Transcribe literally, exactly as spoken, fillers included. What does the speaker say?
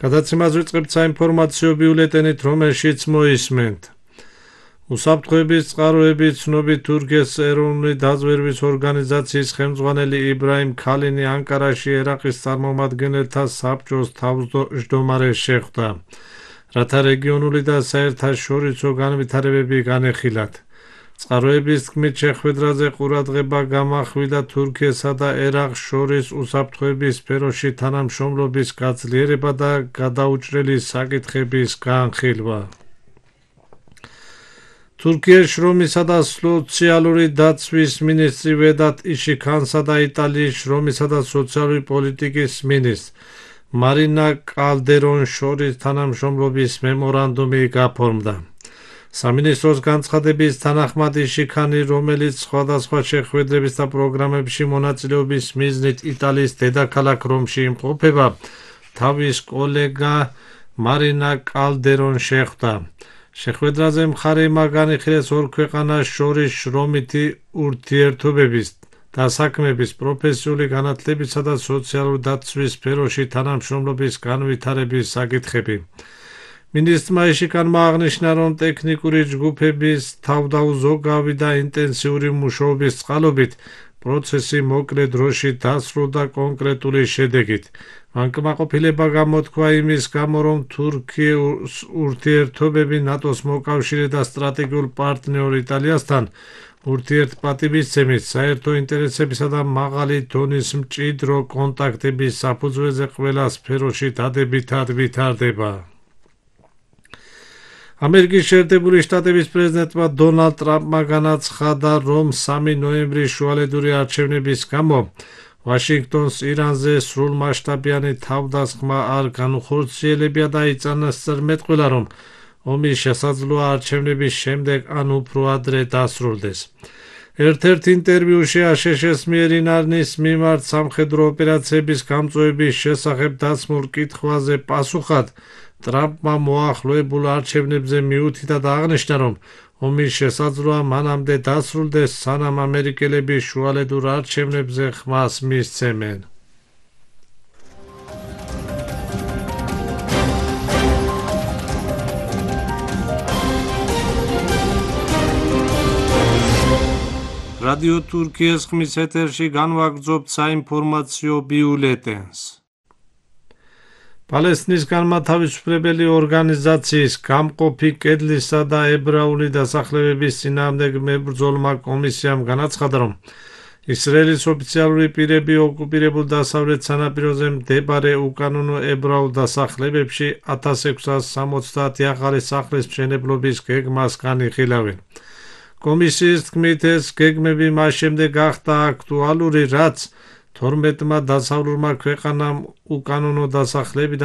გადაცემას ვიწყებთ საინფორმაციო ბიულეტენით, რომელშიც მოისმენთ. უსაფრთხოების წყაროების ცნობით თურქეთის ეროვნული დაზვერვის ორგანიზაციის ხელმძღვანელი იბრაჰიმ ქალინი ანკარაში ერაყის წარმომადგენელთა საბჭოს თავმჯდომარეს შეხვდა, რათა რეგიონული და საერთაშორისო განვითარებები განეხილათ. წყაროების თქმით, შეხვედრაზე ყურადღება გამახვილა თურქეთსა და ერაყს შორის უსაფრთხოების სფეროში თანამშრომლობის გაძლიერება და გადაუჭრელი საკითხების განხილვა. თურქიის შრომისა და სოციალური დაცვის მინისტრი ვედათ იშიქანსა და იტალიის შრომისა და სოციალური პოლიტიკის მინისტრ მარინა კალდერონ შორის თანამშრომლობის მემორანდუმი გაფორმდა. სამინისტროს განცხადების თანახმად იშიქანი, რომელიც სხვადასხვა შეხვედრების და პროგრამებში მონაწილეობის მიზნით იტალიის დედაქალაქ რომში იმყოფება, თავის კოლეგა მარინა კალდერონ შეხვდა. შეხვედრაზე მხარეებმა განიხილეს ორ ქვეყანას შორის შრომითი ურთიერთობების, დასაქმების, პროფესიული განათლებისა და სოციალური დაცვის სფეროში თანამშრომლობის განვითარების საკითხები. მინისტრმა იშიქანმა აღნიშნა, რომ ტექნიკური ჯგუფების თავდაუზოგავი და ინტენსიური მუშაობის წყალობით პროცესი მოკლე დროში დასრულდა კონკრეტული შედეგით. მან კმაყოფილება გამოთქვა იმის გამო, რომ თურქიის ურთიერთობები ნატოს მოკავშირე და სტრატეგიულ პარტნიორ იტალიასთან ურთიერთპატივისცემის, საერთო ინტერესებისა და მაღალი დონის მჭიდრო კონტაქტების საფუძველზე ყველა სფეროში დადებითად ვითარდება. ამერიკის შეერთებული შტატების პრეზიდენტმა დონალდ ტრამპმა განაცხადა, რომ სამი ნოემბრის შუალედური არჩევნების გამო ვაშინგტონს ირანზე სრულმასშტაბიანი თავდასხმა არ განუხორციელებია და იწინასწარმეტყველა, რომ ომი შესაძლოა არჩევნების შემდეგ ან უფრო ადრე დასრულდეს. ერთ-ერთ ინტერვიუში აშშ-ს მიერ ირანის მიმართ სამხედრო ოპერაციების გამწვევების შესახებ დასმულ კითხვაზე პასუხად, ტრამპმა მოახლოებულ არჩევნებზე მიუთითა და აღნიშნა, რომ ომი შესაძლოა მანამდე დასრულდეს, სანამ ამერიკელები შუალედურ არჩევნებზე ხმას მისცემენ. რადიო თურქიის ხმის ეთერში განვაგრძობთ საინფორმაციო ბიულეტენს. პალესტინის განმათავისუფლებელი ორგანიზაციის გამყოფი კედლისა და ებრაული დასახლებების წინააღმდეგ მებრძოლმა კომისიამ განაცხადა, რომ ისრაელის ოფიციალური პირები ოკუპირებულ დასავლეთ სანაპიროზე მდებარე უკანონო ებრაულ დასახლებებში ათას ექვსას სამოცდაათი ახალი სახლის მშენებლობის გეგმას განიხილავენ. კომისიის თქმით, ეს გეგმები მას შემდეგ გახდა აქტუალური, რაც თორმეტმა დასავლურმა ქვეყანამ უკანონო დასახლებიდან